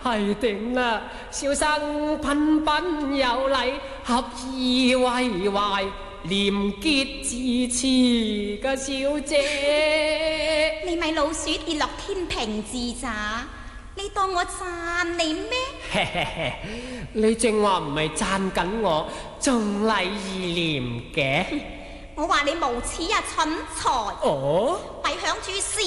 係點啦？小生彬彬有禮，合意為懷，廉潔自持嘅小姐。 你咪老鼠跌落天平字咋？你當我讚你咩？ 你正話唔係讚緊我，仲禮義廉嘅。 我話你無恥啊，蠢材！ 哦， 咪響住